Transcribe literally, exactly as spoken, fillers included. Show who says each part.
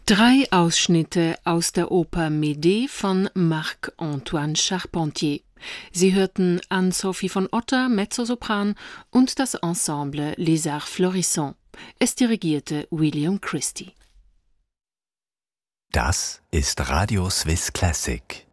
Speaker 1: Drei Ausschnitte aus der Oper Médée von Marc-Antoine Charpentier. Sie hörten Anne-Sophie von Otter, Mezzosopran, und das Ensemble Les Arts Florissants. Es dirigierte William Christie.
Speaker 2: Das ist Radio Swiss Classic.